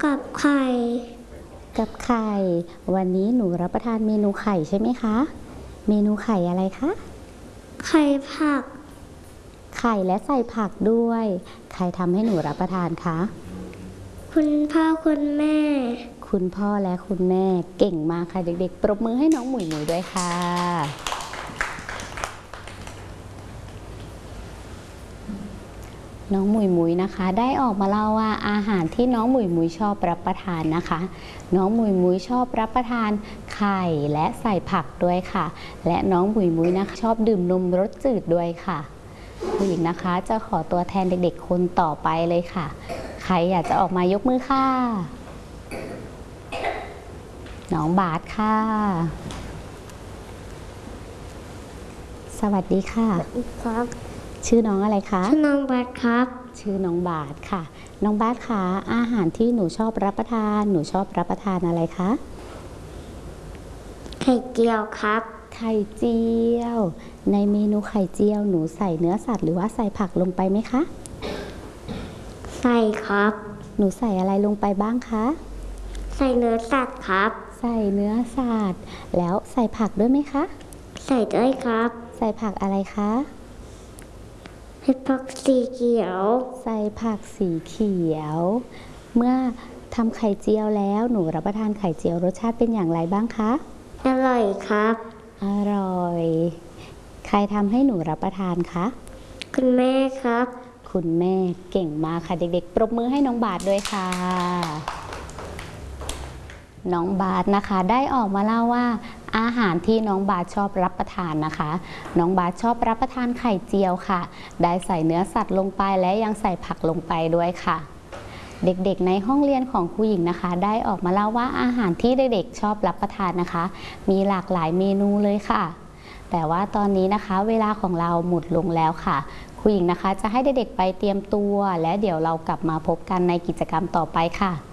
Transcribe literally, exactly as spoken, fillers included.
กับไข่กับไข่วันนี้หนูรับประทานเมนูไข่ใช่ไหมคะเมนูไข่อะไรคะไข่ผักไข่และใส่ผักด้วยใครทำให้หนูรับประทานคะคุณพ่อคุณแม่คุณพ่อและคุณแม่เก่งมากค่ะเด็กๆปรบมือให้น้องหมุยหมุยด้วยค่ะน้องหมุยหมุยนะคะได้ออกมาเล่าว่าอาหารที่น้องหมุยหมุยชอบรับประทานนะคะน้องหมุยหมุยชอบรับประทานไข่และใส่ผักด้วยค่ะและน้องหมุยหมุยนะคะชอบดื่มนมรสจืดด้วยค่ะผู้หญิงนะคะจะขอตัวแทนเด็กๆคนต่อไปเลยค่ะใครอยากจะออกมายกมือค่ะน้องบาสค่ะสวัสดีค่ะครับชื่อน้องอะไรคะชื่อน้องบาสครับชื่อน้องบาสค่ะน้องบาสคะอาหารที่หนูชอบรับประทานหนูชอบรับประทานอะไรคะไข่เจียวครับไข่เจียวในเมนูไข่เจียวหนูใส่เนื้อสัตว์หรือว่าใส่ผักลงไปไหมคะใส่ครับหนูใส่อะไรลงไปบ้างคะใส่เนื้อสัตว์ครับใส่เนื้อสัตว์แล้วใส่ผักด้วยไหมคะใส่ด้วยครับใส่ผักอะไรคะใส่ผักสีเขียวใส่ผักสีเขียวเมื่อทำไข่เจียวแล้วหนูรับประทานไข่เจียวรสชาติเป็นอย่างไรบ้างคะอร่อยครับอร่อยใครทำให้หนูรับประทานคะคุณแม่ครับคุณแม่เก่งมากค่ะเด็กๆปรบมือให้น้องบาสด้วยค่ะน้องบาสนะคะได้ออกมาเล่าว่าอาหารที่น้องบาสชอบรับประทานนะคะน้องบาสชอบรับประทานไข่เจียวค่ะได้ใส่เนื้อสัตว์ลงไปและยังใส่ผักลงไปด้วยค่ะเด็กๆในห้องเรียนของครูหญิงนะคะได้ออกมาเล่าว่าอาหารที่เด็กๆชอบรับประทานนะคะมีหลากหลายเมนูเลยค่ะแต่ว่าตอนนี้นะคะเวลาของเราหมดลงแล้วค่ะครูหญิงนะคะจะให้เด็กๆไปเตรียมตัวและเดี๋ยวเรากลับมาพบกันในกิจกรรมต่อไปค่ะ